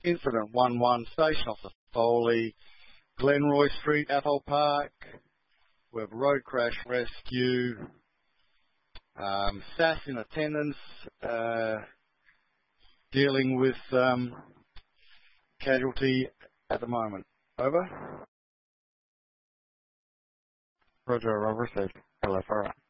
Incident 11, Station Officer Foley, Glenroy Street, Athol Park. We have road crash rescue. SAS in attendance, dealing with casualty at the moment. Over. Roger, I've received. LFR.